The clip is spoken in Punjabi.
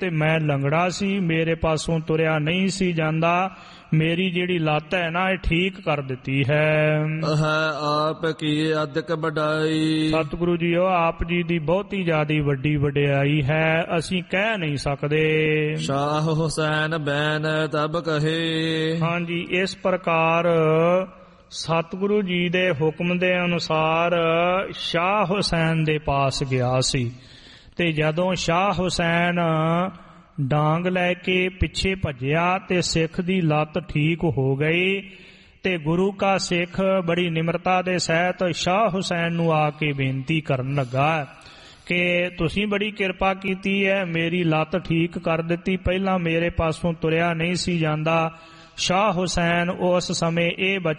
ਤੇ ਮੈਂ ਲੰਗੜਾ ਸੀ, ਮੇਰੇ ਪਾਸੋਂ ਤੁਰਿਆ ਨਹੀਂ ਸੀ ਜਾਂਦਾ, ਮੇਰੀ ਜਿਹੜੀ ਲੱਤ ਹੈ ਨਾ ਇਹ ਠੀਕ ਕਰ ਦਿੱਤੀ ਹੈ। ਆਪ ਕੀ ਅਦਕ ਵਡਾਈ। ਸਤਿਗੁਰੂ ਜੀ ਉਹ ਆਪ ਜੀ ਦੀ ਬਹੁਤੀ ਜ਼ਿਆਦੀ ਵੱਡੀ ਵਡਿਆਈ ਹੈ, ਅਸੀਂ ਕਹਿ ਨਹੀਂ ਸਕਦੇ। ਸ਼ਾਹ ਹੁਸੈਨ ਬੈਨ ਤਬ ਕਹੇ। ਹਾਂਜੀ, ਇਸ ਪ੍ਰਕਾਰ ਸਤਿਗੁਰੂ ਜੀ ਦੇ ਹੁਕਮ ਦੇ ਅਨੁਸਾਰ ਸ਼ਾਹ ਹੁਸੈਨ ਦੇ ਪਾਸ ਗਿਆ ਸੀ। ਤੇ ਜਦੋਂ ਸ਼ਾਹ ਹੁਸੈਨ ਡਾਂਗ ਲੈ ਕੇ ਪਿੱਛੇ ਭੱਜਿਆ ਤੇ ਸਿੱਖ ਦੀ ਲੱਤ ਠੀਕ ਹੋ ਗਈ, ਤੇ ਗੁਰੂ ਕਾ ਸਿੱਖ ਬੜੀ ਨਿਮਰਤਾ ਦੇ ਸਹਿਤ ਸ਼ਾਹ ਹੁਸੈਨ ਨੂੰ ਆ ਕੇ ਬੇਨਤੀ ਕਰਨ ਲੱਗਾ ਕਿ ਤੁਸੀਂ ਬੜੀ ਕਿਰਪਾ ਕੀਤੀ ਹੈ, ਮੇਰੀ ਲੱਤ ਠੀਕ ਕਰ ਦਿੱਤੀ, ਪਹਿਲਾਂ ਮੇਰੇ ਪਾਸੋਂ ਤੁਰਿਆ ਨਹੀਂ ਸੀ ਜਾਂਦਾ। ਸ਼ਾਹ ਹੁਸੈਨ ਉਸ ਸਮੇਂ ਇਹ